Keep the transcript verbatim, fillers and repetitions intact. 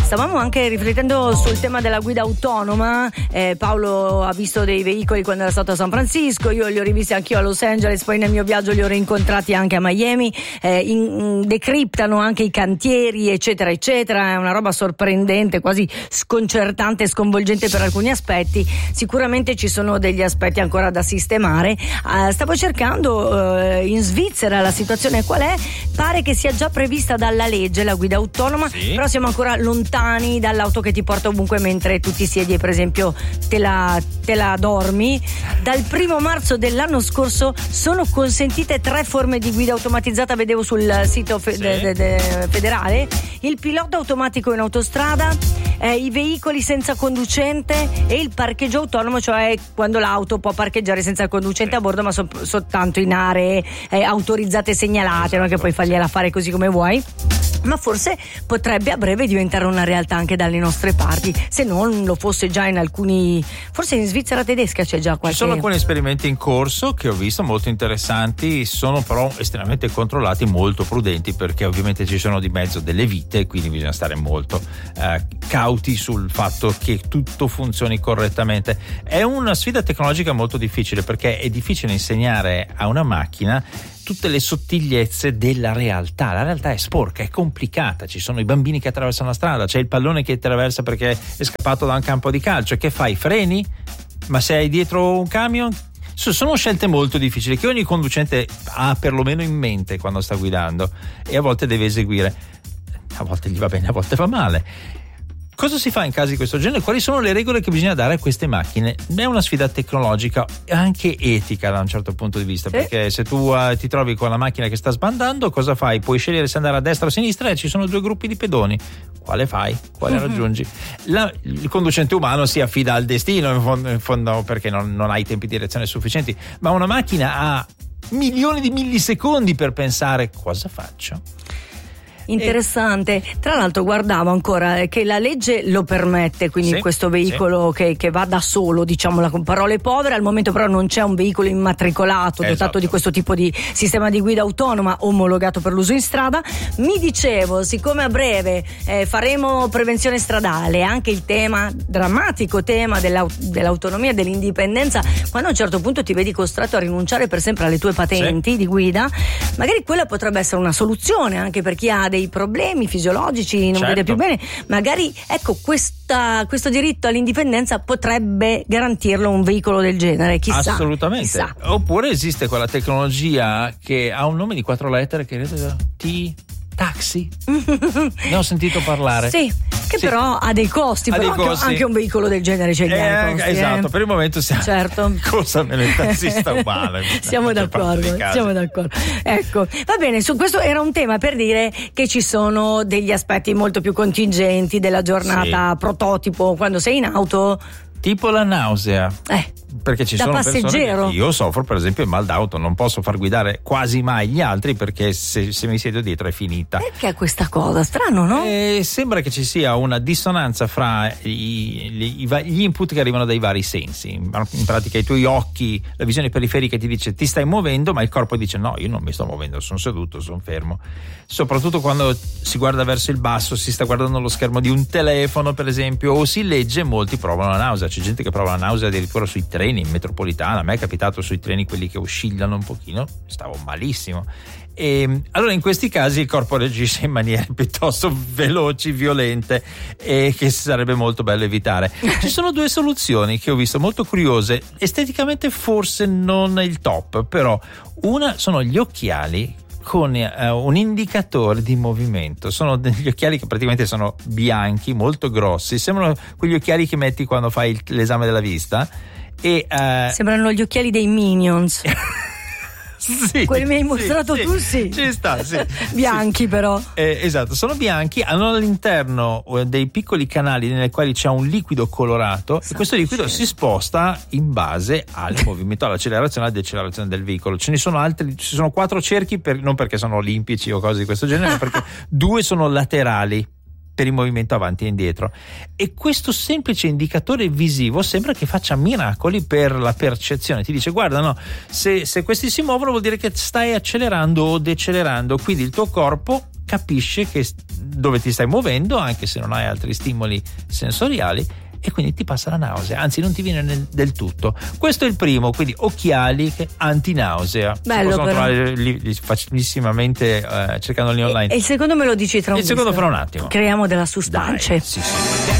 Stavamo anche riflettendo sul tema della guida autonoma. eh, Paolo ha visto dei veicoli quando era stato a San Francisco, io li ho rivisti anch'io a Los Angeles, poi nel mio viaggio li ho rincontrati anche a Miami. eh, in, in, decriptano anche i cantieri eccetera eccetera, è una roba sorprendente, quasi sconcertante e sconvolgente per alcuni aspetti. Sicuramente ci sono degli aspetti ancora da sistemare. eh, stavo cercando eh, in Svizzera la situazione qual è. Pare che sia già prevista dalla legge la guida autonoma, sì. Però siamo ancora lontani dall'auto che ti porta ovunque mentre tu ti siedi e per esempio te la, te la dormi. Dal primo marzo dell'anno scorso sono consentite tre forme di guida automatizzata, vedevo sul sito fe- sì. de- de- de- federale: il pilota automatico in autostrada, eh, i veicoli senza conducente e il parcheggio autonomo, cioè quando l'auto può parcheggiare senza il conducente a bordo ma so- soltanto in aree eh, autorizzate e segnalate, esatto. Non è che puoi fargliela fare così come vuoi. Ma forse potrebbe a breve diventare una realtà anche dalle nostre parti, se non lo fosse già in alcuni, forse in Svizzera tedesca c'è già qualche. Ci sono alcuni esperimenti in corso che ho visto molto interessanti, sono però estremamente controllati, molto prudenti, perché ovviamente ci sono di mezzo delle vite, quindi bisogna stare molto eh, cauti sul fatto che tutto funzioni correttamente. È una sfida tecnologica molto difficile, perché è difficile insegnare a una macchina tutte le sottigliezze della realtà. La realtà è sporca, è complicata, ci sono i bambini che attraversano la strada, c'è il pallone che attraversa perché è scappato da un campo di calcio. Che fai? Freni? Ma se hai dietro un camion? Sono scelte molto difficili che ogni conducente ha perlomeno in mente quando sta guidando, e a volte deve eseguire. A volte gli va bene, a volte va male. Cosa si fa in casi di questo genere? Quali sono le regole che bisogna dare a queste macchine? È una sfida tecnologica e anche etica da un certo punto di vista, sì. Perché se tu uh, ti trovi con la macchina che sta sbandando, cosa fai? Puoi scegliere se andare a destra o a sinistra e ci sono due gruppi di pedoni. Quale fai? Quale uh-huh. raggiungi? La, il conducente umano si affida al destino in fondo, in fondo perché non, non ha i tempi di reazione sufficienti, ma una macchina ha milioni di millisecondi per pensare: cosa faccio? Interessante. Tra l'altro guardavo ancora che la legge lo permette, quindi sì, questo veicolo sì. che, che va da solo, diciamola con parole povere. Al momento però non c'è un veicolo immatricolato, esatto, dotato di questo tipo di sistema di guida autonoma omologato per l'uso in strada. Mi dicevo, siccome a breve eh, faremo prevenzione stradale, anche il tema, drammatico tema dell'aut- dell'autonomia, dell'indipendenza, quando a un certo punto ti vedi costretto a rinunciare per sempre alle tue patenti sì. di guida, magari quella potrebbe essere una soluzione anche per chi ha dei problemi fisiologici, non certo. vede più bene. Magari ecco questa, questo diritto all'indipendenza potrebbe garantirlo un veicolo del genere, chissà. Assolutamente. Chissà. Oppure esiste quella tecnologia che ha un nome di quattro lettere che credo T taxi. Ne ho sentito parlare. Sì, che sì. però ha dei costi, ha però dei costi. Anche, anche un veicolo del genere ce li ha. Eh, costi, esatto, eh. per il momento siamo certo. cosa me ne tassista umana. siamo d'accordo, siamo d'accordo. Ecco, va bene, su questo era un tema per dire che ci sono degli aspetti molto più contingenti della giornata sì. prototipo quando sei in auto. Tipo la nausea. Eh. Perché ci da sono passeggero. persone che io soffro per esempio il mal d'auto, non posso far guidare quasi mai gli altri perché se, se mi siedo dietro è finita. Perché questa cosa? Strano, no? E sembra che ci sia una dissonanza fra i, gli, gli input che arrivano dai vari sensi. In pratica i tuoi occhi, la visione periferica ti dice ti stai muovendo, ma il corpo dice no, io non mi sto muovendo, sono seduto, sono fermo. Soprattutto quando si guarda verso il basso, si sta guardando lo schermo di un telefono per esempio, o si legge, molti provano la nausea. C'è gente che prova la nausea addirittura sui treni in metropolitana. A me è capitato sui treni quelli che oscillano un pochino, stavo malissimo. E allora in questi casi il corpo reagisce in maniere piuttosto veloci, violente, e che sarebbe molto bello evitare. Ci sono due soluzioni che ho visto molto curiose, esteticamente forse non il top, però una sono gli occhiali con uh, un indicatore di movimento. Sono degli occhiali che praticamente sono bianchi, molto grossi, sembrano quegli occhiali che metti quando fai il, l'esame della vista. E, uh, sembrano gli occhiali dei Minions. Sì, quelli mi hai mostrato sì, tu, sì. Ci sta, sì. Bianchi, sì. però. Eh, esatto, sono bianchi, hanno all'interno dei piccoli canali nei quali c'è un liquido colorato e questo liquido si sposta in base al movimento, all'accelerazione e alla decelerazione del veicolo. Ce ne sono altri, ci sono quattro cerchi, per, non perché sono olimpici o cose di questo genere, ma perché due sono laterali per il movimento avanti e indietro, e questo semplice indicatore visivo sembra che faccia miracoli per la percezione. Ti dice guarda, no, se, se questi si muovono vuol dire che stai accelerando o decelerando, quindi il tuo corpo capisce che dove ti stai muovendo, anche se non hai altri stimoli sensoriali, e quindi ti passa la nausea, anzi non ti viene nel, del tutto. Questo è il primo, quindi occhiali antinausea. Bello, si possono però. trovare li, li, facilissimamente eh, cercandoli online. E il secondo me lo dici tra un Il secondo visto. fra un attimo. Creiamo della suspense. Dai, sì, sì.